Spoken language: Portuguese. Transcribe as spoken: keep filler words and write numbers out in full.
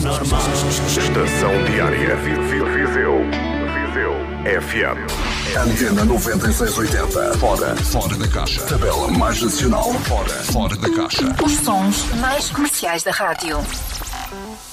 normal. Estação Diária. Viseu. Viseu. F M. Antena noventa e seis oitenta. Fora. Fora da caixa. Tabela mais nacional. Fora. Fora da caixa. Os sons mais comerciais da rádio.